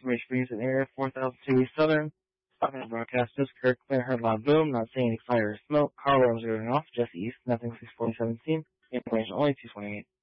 information for use in area 4002 East Southern. Stopping the broadcast is Kirk, clear, heard loud boom, not seeing any fire or smoke. Car alarms are going off, just east, nothing 647 seen. Information only 228.